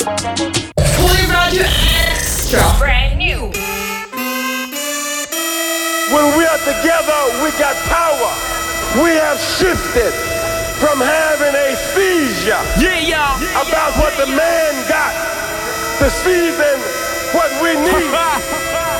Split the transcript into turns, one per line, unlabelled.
Fully Radio Extra. Brand new.
When we are together, we got power. We have shifted from having a seizure about what the man got to seizing what we need.